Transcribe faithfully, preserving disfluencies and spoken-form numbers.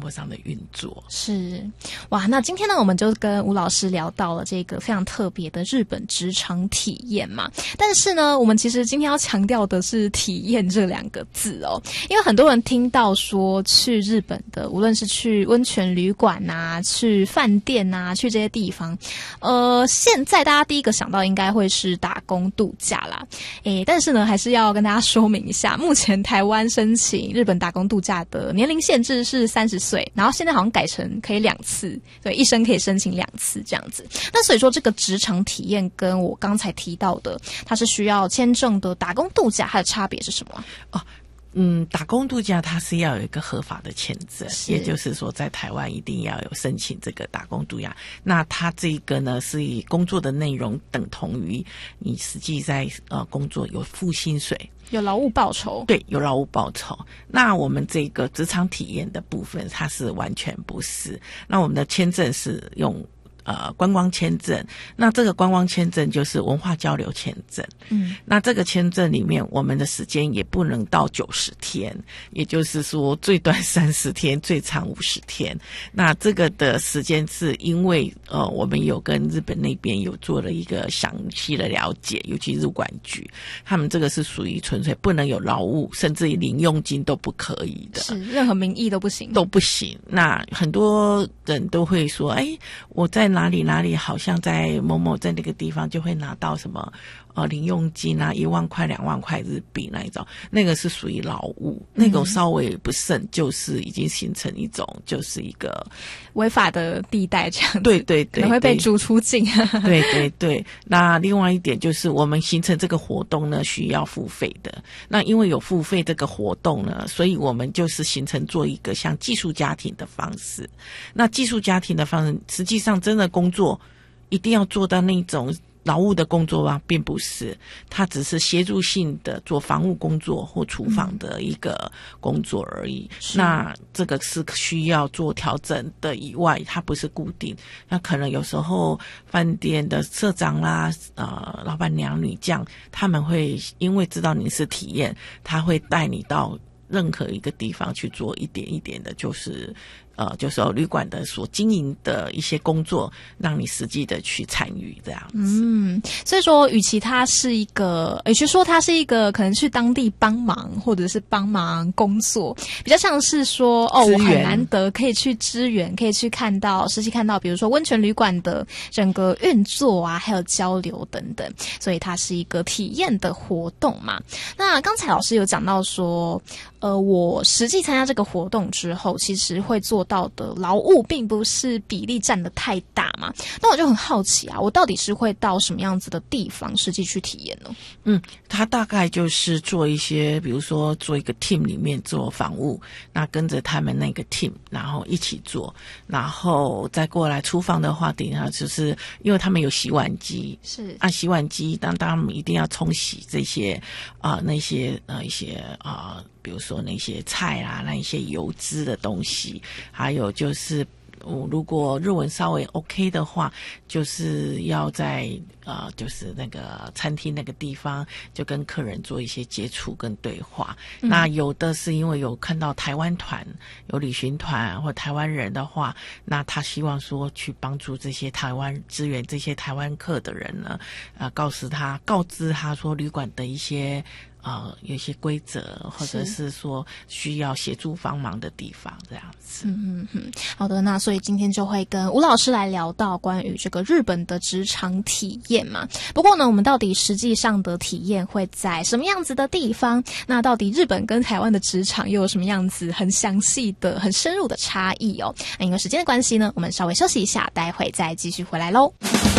活上的运作。 是，哇，那今天呢，我们就跟吴老师聊到了这个非常特别的日本职场体验嘛。但是呢，我们其实今天要强调的是体验这两个字哦，因为很多人听到说去日本的，无论是去温泉旅馆啊，去饭店啊，去这些地方，呃，现在大家第一个想到应该会是打工度假啦。诶，但是呢，还是要跟大家说明一下，目前台湾申请日本打工度假的年龄限制是三十岁，然后现在好像改成可以两次，对，一生可以申请两次这样子。那所以说，这个职场体验跟我刚才提到的，它是需要签证的打工度假，它的差别是什么？ 哦。嗯，打工度假它是要有一个合法的签证，也就是说在台湾一定要有申请这个打工度假。那它这个呢是以工作的内容等同于你实际在呃工作有付薪水， 有劳务报酬。 对，有劳务报酬。那我们这个职场体验的部分它是完全不是。那我们的签证是用呃，观光签证，那这个观光签证就是文化交流签证。嗯，那这个签证里面，我们的时间也不能到九十天，也就是说最短三十天，最长五十天。那这个的时间是因为呃，我们有跟日本那边有做了一个详细的了解，尤其入管局，他们这个是属于纯粹不能有劳务，甚至于零用金都不可以的， 是任何名义都不行， 都不行。那很多人都会说，哎，我在哪里哪里好像在某某在那个地方就会拿到什么呃零用金啊，一万块两万块日币那一种，那个是属于劳务，那个稍微不慎就是已经形成一种就是一个违法的地带这样子， 对对对， 可能会被逐出境。 对对对。那另外一点就是我们形成这个活动呢需要付费的，那因为有付费这个活动呢，所以我们就是形成做一个像寄宿家庭的方式。那寄宿家庭的方式实际上真的工作一定要做到那种劳务的工作吗？并不是，它只是协助性的做房务工作或厨房的一个工作而已。嗯、那这个是需要做调整的以外，它不是固定。那可能有时候饭店的社长啦、呃老板娘、女将，他们会因为知道你是体验，他会带你到任何一个地方去做一点一点的，就是呃，就是旅馆的所经营的一些工作，让你实际的去参与这样子。 嗯，所以说，与其它是一个，与其说它是一个可能去当地帮忙，或者是帮忙工作，比较像是说，哦，我很难得可以去支援，可以去看到，实际看到，比如说温泉旅馆的整个运作啊，还有交流等等，所以它是一个体验的活动嘛。那刚才老师有讲到说，呃，我实际参加这个活动之后，其实会做到的劳务并不是比例占得太大嘛。那我就很好奇啊，我到底是会到什么样子的地方实际去体验呢？ 嗯，他大概就是做一些，比如说做一个 team 里面做房务，那跟着他们那个 team， 然后一起做，然后再过来厨房的话，等一下就是因为他们有洗碗机， 是按洗碗机，当当然一定要冲洗这些啊、呃、那些呃一些啊。呃比如说那些菜啊，那一些油脂的东西，还有就是，嗯、如果日文稍微 OK 的话，就是要在呃，就是那个餐厅那个地方，就跟客人做一些接触跟对话。嗯、那有的是因为有看到台湾团、有旅行团或台湾人的话，那他希望说去帮助这些台湾支援这些台湾客的人呢，呃，告诉他、告知他说旅馆的一些。呃，有一些规则，或者是说需要协助帮忙的地方，这样子。 嗯嗯嗯，好的，那所以今天就会跟吴老师来聊到关于这个日本的职场体验嘛。不过呢，我们到底实际上的体验会在什么样子的地方？那到底日本跟台湾的职场又有什么样子很详细的、很深入的差异哦？那因为时间的关系呢，我们稍微休息一下，待会再继续回来喽。